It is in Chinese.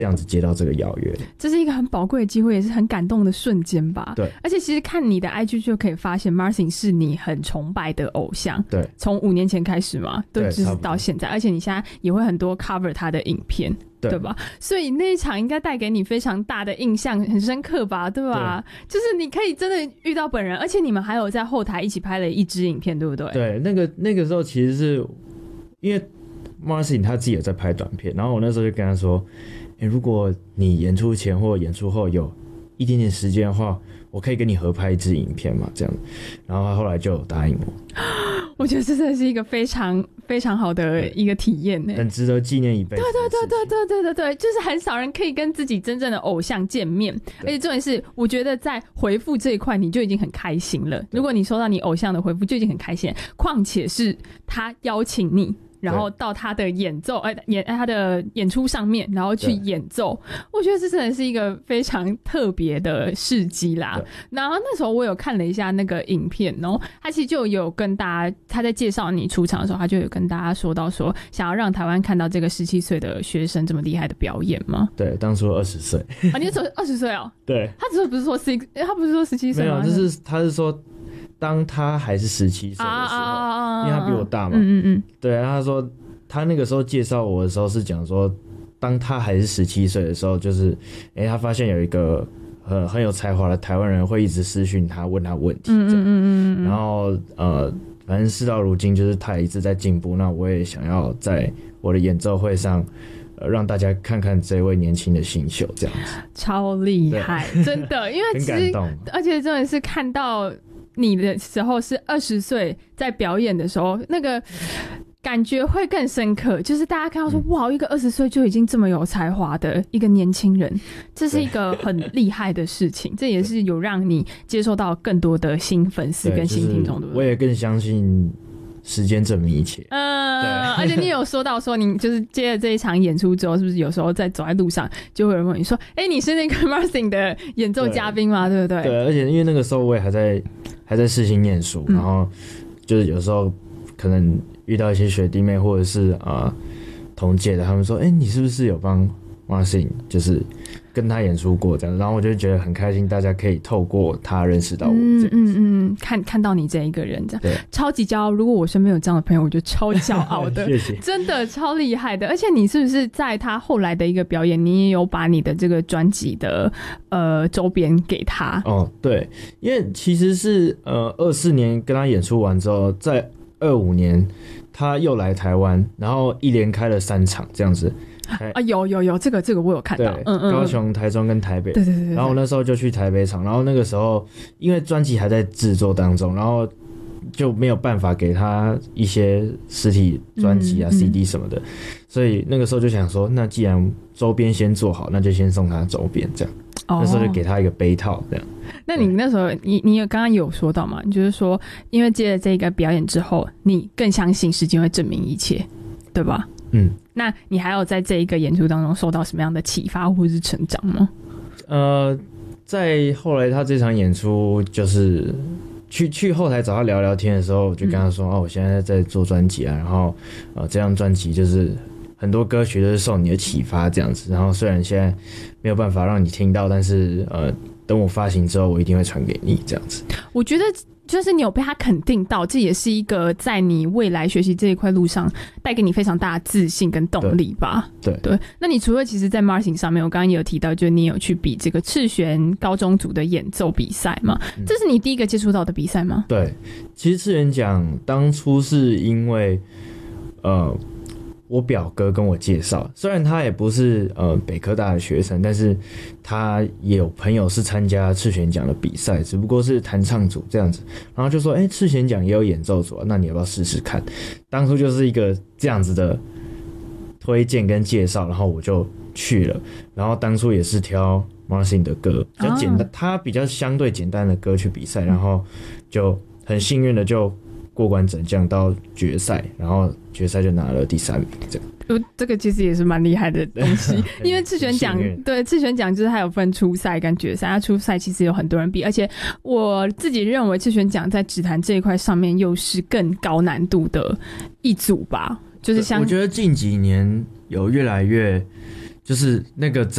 这样子接到这个邀约。 这是一个很宝贵的机会，也是很感动的瞬间吧。 对， 而且其实看你的 IG 就可以发现 Martin 是你很崇拜的偶像。 对， 从5年前开始嘛，对，就是到现在，而且你现在也会很多 cover 他的影片。对吧？所以那一场应该带给你非常大的印象，很深刻吧？对吧？就是你可以真的遇到本人，而且你们还有在后台一起拍了一支影片，对不对？ 对，那个时候其实是因为 Martin 他自己有在拍短片，然后我那时候就跟他说，如果你演出前或演出后有一点点时间的话，我可以跟你合拍一支影片嘛，这样。然后他后来就答应我。 我觉得这真的是一个非常非常好的一个体验呢， 很值得纪念一辈子。 对，就是很少人可以跟自己真正的偶像见面，而且重点是，我觉得在回复这一块你就已经很开心了。如果你收到你偶像的回复，就已经很开心了，况且是他邀请你。然后到他的演奏，他的演出上面，然后去演奏，我觉得这真的是一个非常特别的事迹啦。然后那时候我有看了一下那个影片，然后他其实就有跟大家，他在介绍你出场的时候，他就有跟大家说到说，想要让台湾看到这个17岁的学生这么厉害的表演吗？ 对，当初20岁。 啊，你说20岁哦？对，他不是说17岁吗？ 没有，他是说。当他还是17岁的时候，因为他比我大嘛，对，他说他那个时候介绍我的时候是讲说，当他还是17岁的时候，就是他发现有一个很有才华的台湾人会一直私讯他，问他问题，然后反正事到如今，就是他一直在进步，那我也想要在我的演奏会上。让大家看看这位年轻的新秀，这样子超厉害，真的，因为其实很感动，而且真的是看到你的时候是20岁在表演的时候，那个感觉会更深刻，就是大家看到说，哇，一个20岁就已经这么有才华的一个年轻人，这是一个很厉害的事情，这也是有让你接受到更多的新粉丝跟新听众，对不对？ 我也更相信。时间证明一切。 而且你有说到说，你就是接了这一场演出之后，是不是有时候在走在路上，就会有人问你说：“你是那个 Martin 的演奏嘉宾吗？”对不对？ 对，而且因为那个时候我也还在世新念书，然后就是有时候可能遇到一些学弟妹或者是同届的，他们说：“你是不是有帮 Martin 就是跟他演出过这样？”然后我就觉得很开心，大家可以透过他认识到我。 看到你这一个人这样，对，超级骄傲。如果我身边有这样的朋友，我就超骄傲的。 谢谢， 真的超厉害的。而且你是不是在他后来的一个表演，你也有把你的这个专辑的周边给他？哦， 对，因为其实是24年跟他演出完之后，在25年他又来台湾，然后一连开了3场这样子。 有这个我有看到， 高雄、台中跟台北，对。然后我那时候就去台北场，然后那个时候因为专辑还在制作当中，然后就没有办法给他一些实体专辑CD 什么的，所以那个时候就想说，那既然周边先做好，那就先送他周边这样。那时候就给他一个杯套这样。 那你那时候你刚刚有说到嘛？你就是说，因为接了这个表演之后，你更相信时间会证明一切，对吧？那你还有在这一个演出当中受到什么样的启发或是成长吗？ 在后来他这场演出，就是去后台找他聊聊天的时候，我就跟他说：“我现在在做专辑啊，然后这张专辑就是很多歌曲都是受你的启发这样子。然后虽然现在没有办法让你听到，但是等我发行之后，我一定会传给你这样子。” 我觉得。就是你有被他肯定到，这也是一个在你未来学习这一块路上带给你非常大的自信跟动力吧。对，那你除了其实在 Martin 上面，我刚刚也有提到，就是你有去比这个赤弦高中组的演奏比赛嘛，这是你第一个接触到的比赛吗？ 对，其实赤弦奖当初是因为我表哥跟我介绍，虽然他也不是北科大的学生，但是他也有朋友是参加赤弦奖的比赛，只不过是弹唱组这样子，然后就说赤弦奖也有演奏组，那你要不要试试看？当初就是一个这样子的推荐跟介绍，然后我就去了，然后当初也是挑 Martin 的歌，比较简单，他比较相对简单的歌去比赛，然后就很幸运的就过关斩将到决赛，然后决赛就拿了第3名这样。 这个其实也是蛮厉害的东西，因为赤弦奖就是还有分初赛跟决赛，初赛其实有很多人比，而且我自己认为赤弦奖在指弹这一块上面又是更高难度的一组吧，就是像我觉得近几年有越来越就是那个